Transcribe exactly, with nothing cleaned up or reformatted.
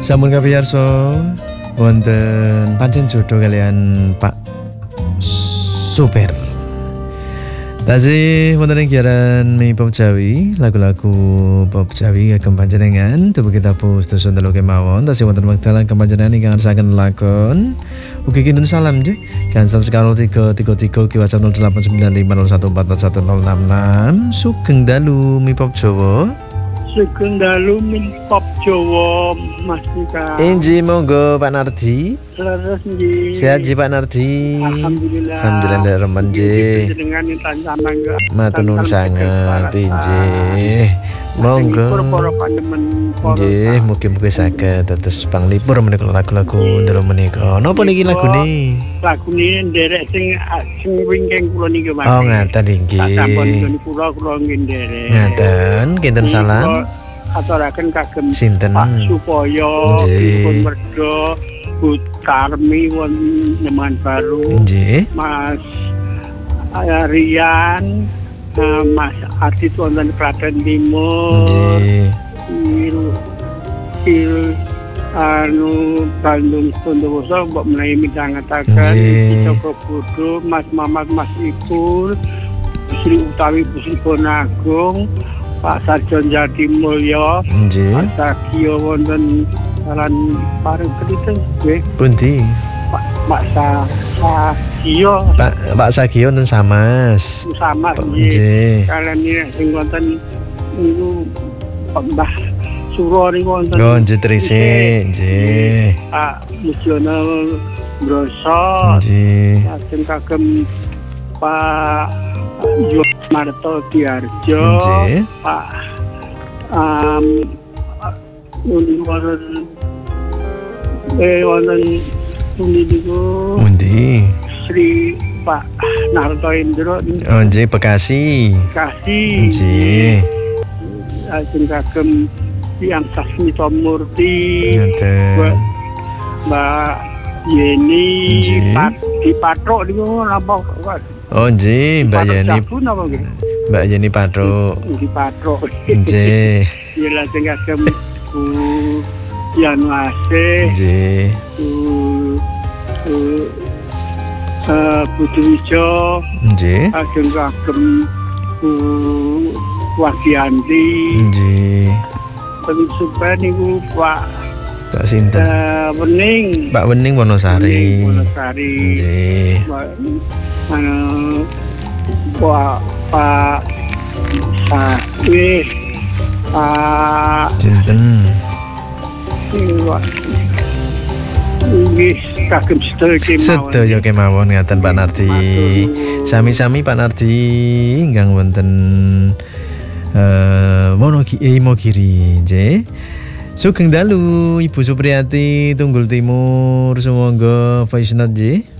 Sampun kapiyarsa wonten pancen jodoh kalian Pak Super. Tasih wonten ing giaran mi pop Jawi, lagu-lagu pop Jawi kagem panjenengan tubuh kita pus dosa telu kemawon. Tasih wonten wekdal kagem panjenengan ingkang ngersakaken lakon. Ugi kinten salam nggih. Gansal sekalo tiga tiga tiga ki WhatsApp nol delapan sembilan lima nol satu empat empat satu nol enam enam. Sugeng dalu mi pop Jawa. Sugeng dalu mi pop Jawa Mas Nika. Inji monggo Pak Nardi. Leres nggih. Sehat ji Pak Nardi. Alhamdulillah. Alhamdulillah ndak remen ji. Dengan tansana nggih. Matur nuwun sanget injih. Monggo. Para pandemen para. Nggih, mugi-mugi saged dados panglipur menika lagu-lagu ndero menika. Napa niki lagune? Lagune nderek sing sing wingking kula niki Mas. Oh, ngaten inggih. Sampun nggone kula kula nggih nderek. Ngaten, kinten salam. Aturaken kagem Sinten? Pak Supoyo, Nggih. Pun Merdo, Bu Karmi wonten Neman Baru. Nggih. Mas uh, Rian, uh, Mas Adit wonten Klaten Timur. Nggih. Il Il anu Bandung Bondowoso mbok menawi midhangetaken Nggih. Joko Bodo, Mas Mamat, Mas Ipul, Sri Utawi Pusri Bonagung, Pak Sarjon Jati Mulyo, Nggih. Pak Sagio wonten Jalan Pareng Kediten nggih. Pundi? Pak Pak Sa Sagio Pak Pak Sagio wonten Samas. sama Nggih. nggih. Kalian ini sing wonten niku Pak Mbah Suro niku wonten. Oh, nggih trisik, nggih. Pak Mujono Broso. Nggih. Lajeng kagem Pak Yo Marto Diarjo. Nggih. Pak um nun wonten eh wonten pundi niku Pundi? Sri Pak Narto Indro Oh, nggih Bekasi. kasih Nggih. lajeng kagem Yang Sasmito Murti, Ngaten. Mbak Yeni, Nggih. Pat di Patrok niku napa Oh, nggih Mbak Yeni. Sabun apa nggih? Mbak Yeni Patruk. Di Patrok. Nggih. Ya lajeng kagem Bu Yanu Asih, Nggih. Bu Bu eh, Budi Wijo, Nggih. lajeng kagem Bu Wadianti, Nggih. tapi supaya niku Pak Pak sinten? eh, Wening, Pak Wening Wonosari. Wonosari, Nggih. Pak anu Pak Pak Sawi, Pak Sinten? Nggih kagem sedaya kemawon. Sedaya kemawon ngaten Pak Nardi. Sami-sami Pak Nardi ingkang wonten eh Wonogiri Imogiri nggih. Sugeng dalu Ibu Supriyati Tunggul Timur sumangga voice note nggih.